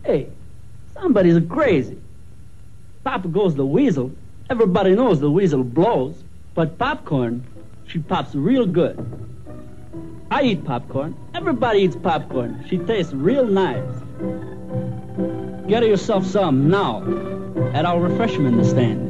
Hey, somebody's crazy. Papa goes the weasel. Everybody knows the weasel blows. But popcorn, she pops real good. I eat popcorn. Everybody eats popcorn. She tastes real nice. Get yourself some now at our refreshment stand.